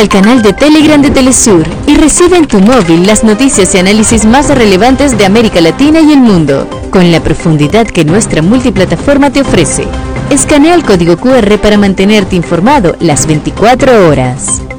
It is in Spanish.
al canal de Telegram de Telesur y recibe en tu móvil las noticias y análisis más relevantes de América Latina y el mundo, con la profundidad que nuestra multiplataforma te ofrece. Escanea el código QR para mantenerte informado las 24 horas.